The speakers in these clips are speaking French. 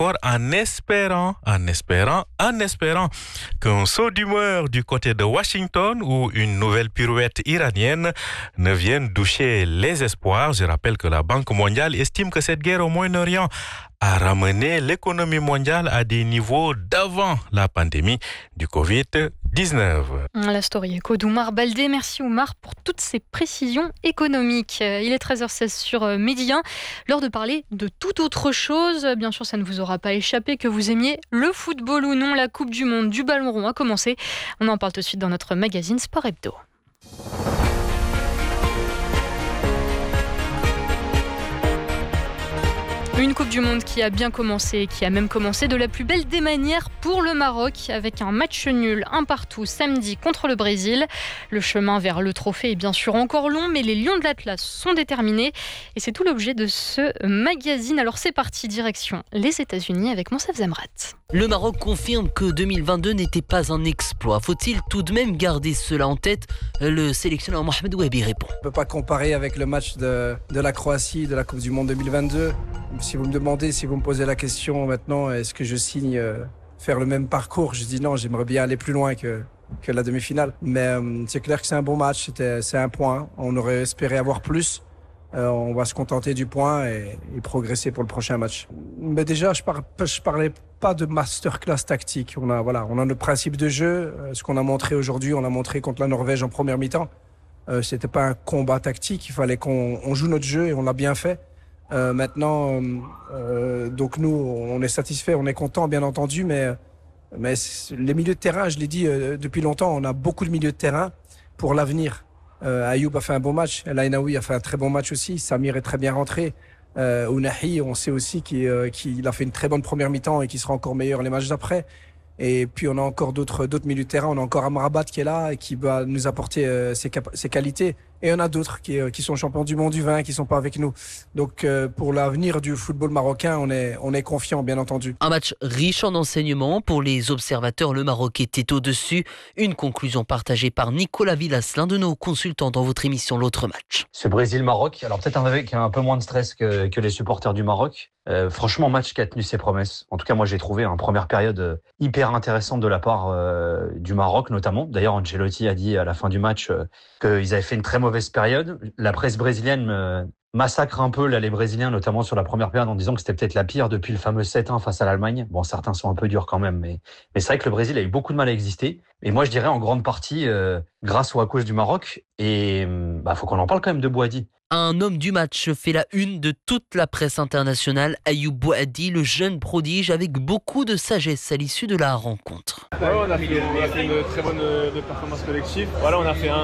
encore en espérant qu'un saut d'humeur du côté de Washington ou une nouvelle pirouette iranienne ne vienne doucher les espoirs. Je rappelle que la Banque mondiale estime que cette guerre au Moyen-Orient a ramené l'économie mondiale à des niveaux d'avant la pandémie du Covid-19. La story écho d'Oumar Baldé. Merci Oumar pour toutes ces précisions économiques. Il est 13h16 sur Midi 1. L'heure de parler de toute autre chose. Bien sûr, ça ne vous aura pas échappé que vous aimiez le football ou non. La Coupe du Monde du ballon rond a commencé. On en parle tout de suite dans notre magazine Sport Hebdo. Une Coupe du Monde qui a bien commencé, qui a même commencé de la plus belle des manières pour le Maroc, avec un match nul, 1-1 samedi contre le Brésil. Le chemin vers le trophée est bien sûr encore long, mais les Lions de l'Atlas sont déterminés. Et c'est tout l'objet de ce magazine. Alors c'est parti, direction les États-Unis avec Monsef Zamrat. Le Maroc confirme que 2022 n'était pas un exploit. Faut-il tout de même garder cela en tête ? Le sélectionneur Mohamed Ouabi répond. On ne peut pas comparer avec le match de la Croatie, de la Coupe du Monde 2022. Si vous me demandez, si vous me posez la question maintenant, est-ce que je signe faire le même parcours ? Je dis non, j'aimerais bien aller plus loin que la demi-finale. Mais c'est clair que c'est un bon match, c'est un point. On aurait espéré avoir plus. On va se contenter du point et progresser pour le prochain match. Mais déjà, je parlais pas de masterclass tactique. On a nos principes de jeu. Ce qu'on a montré aujourd'hui, on l'a montré contre la Norvège en première mi-temps. C'était pas un combat tactique. Il fallait qu'on joue notre jeu et on l'a bien fait. Maintenant, donc nous, on est satisfait, on est content, bien entendu, mais les milieux de terrain, je l'ai dit depuis longtemps, on a beaucoup de milieux de terrain pour l'avenir. Ayoub a fait un bon match, El Ainaoui a fait un très bon match aussi, Samir est très bien rentré. Ounahi, on sait aussi qu'il a fait une très bonne première mi-temps et qu'il sera encore meilleur les matchs d'après. Et puis on a encore d'autres milieux de terrain, on a encore Amrabat qui est là et qui va nous apporter ses qualités. Et on a d'autres qui sont champions du monde du vin, qui sont pas avec nous. Donc pour l'avenir du football marocain, on est confiant, bien entendu. Un match riche en enseignements. Pour les observateurs, le Maroc était au-dessus. Une conclusion partagée par Nicolas Villas, l'un de nos consultants dans votre émission L'Autre Match. Ce Brésil-Maroc, alors peut-être avec un peu moins de stress que les supporters du Maroc. Franchement, match qui a tenu ses promesses. En tout cas, moi, j'ai trouvé une première période hyper intéressante de la part du Maroc, notamment. D'ailleurs, Ancelotti a dit à la fin du match qu'ils avaient fait une très mauvaise période. La presse brésilienne massacre un peu les Brésiliens, notamment sur la première période, en disant que c'était peut-être la pire depuis le fameux 7-1 face à l'Allemagne. Bon, certains sont un peu durs quand même, mais c'est vrai que le Brésil a eu beaucoup de mal à exister. Et moi, je dirais en grande partie grâce ou à cause du Maroc. Et faut qu'on en parle quand même de Boadi. Un homme du match fait la une de toute la presse internationale, Ayoub Boadi, le jeune prodige, avec beaucoup de sagesse à l'issue de la rencontre. Ouais, on a fait une très bonne performance collective. Voilà, on a fait 1-1,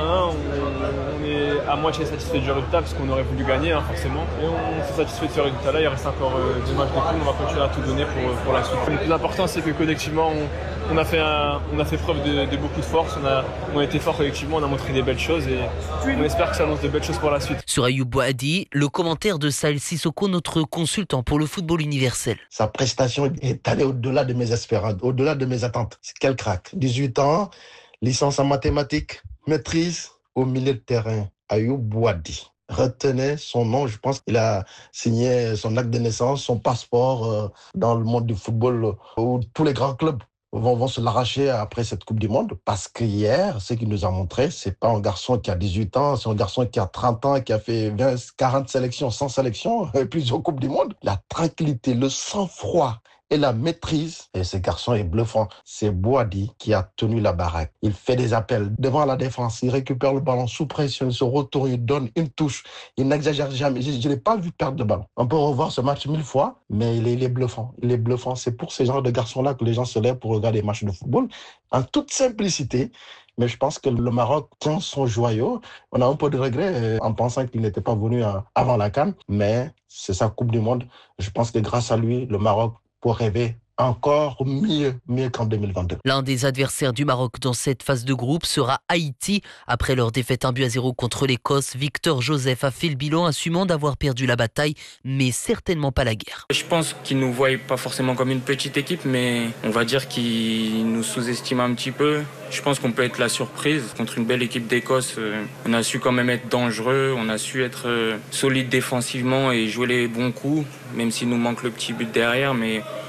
on est à moitié satisfait du résultat parce qu'on aurait voulu gagner forcément. Et on s'est satisfait de ce résultat-là, il reste encore 2 matchs de poule, on va continuer à tout donner pour la suite. Le plus important, c'est que collectivement, on a fait preuve de beaucoup de force, on a été fort collectivement, on a montré des belles choses et on espère que ça annonce de belles choses pour la suite. Sur Ayoub Boadi, le commentaire de Saël Sissoko, notre consultant pour le football universel. Sa prestation est allée au-delà de mes espérances, au-delà de mes attentes. C'est quel crack. 18 ans, licence en mathématiques, maîtrise au milieu de terrain. Ayoub Boadi. Retenez son nom, je pense qu'il a signé son acte de naissance, son passeport dans le monde du football où tous les grands clubs vont se l'arracher après cette Coupe du Monde, parce qu'hier, ce qu'il nous a montré, c'est pas un garçon qui a 18 ans, c'est un garçon qui a 30 ans, qui a fait 20, 40 sélections, 100 sélections, et plusieurs Coupes du Monde. La tranquillité, le sang-froid et la maîtrise, et ce garçon est bluffant. C'est Boadi qui a tenu la baraque. Il fait des appels devant la défense, il récupère le ballon sous pression, il se retourne, il donne une touche. Il n'exagère jamais. Je ne l'ai pas vu perdre de ballon. On peut revoir ce match 1000 fois, mais il est bluffant. Il est bluffant. C'est pour ces genres de garçons-là que les gens se lèvent pour regarder les matchs de football. En toute simplicité, mais je pense que le Maroc tient son joyau. On a un peu de regret en pensant qu'il n'était pas venu avant la CAN, mais c'est sa Coupe du Monde. Je pense que grâce à lui, le Maroc pour rêver encore mieux qu'en 2022. L'un des adversaires du Maroc dans cette phase de groupe sera Haïti. Après leur défaite 1-0 contre l'Écosse, Victor Joseph a fait le bilan, assumant d'avoir perdu la bataille, mais certainement pas la guerre. Je pense qu'ils ne nous voient pas forcément comme une petite équipe, mais on va dire qu'ils nous sous-estiment un petit peu. Je pense qu'on peut être la surprise. Contre une belle équipe d'Écosse, on a su quand même être dangereux, on a su être solide défensivement et jouer les bons coups, même s'il nous manque le petit but derrière, mais